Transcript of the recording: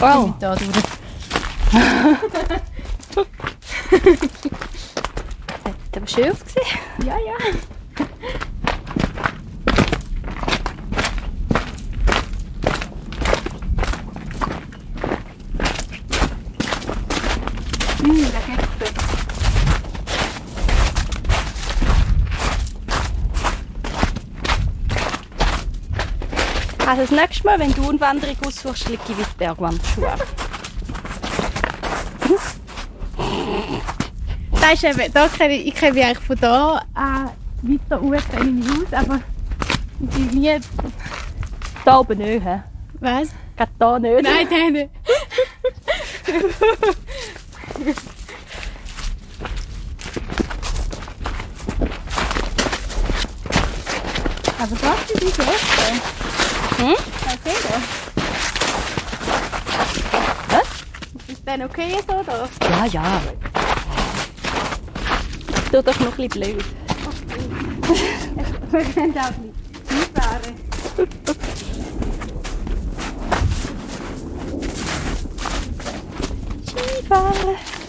Wow. Mit da durch. Hat aber schön ausgesehen. Ja, ja. Der Gäste. Also das nächste Mal, wenn du eine Wanderung aussuchst, liege ich mit Bergwanderschuhe. Das ist eben, ich kenne mich eigentlich von da an weiter hoch kenne ich mich aus, aber ich bin nie... Da oben nicht, hä? Was? Gerade da nicht. Nein, nein, nicht. Aber was ist die Gäste? Hm? Was ist das? Was? Ist das denn okay so da? Ja, ja. Tu doch noch ein bisschen blöd. Wir können auch nicht Skifahren. Skifahren.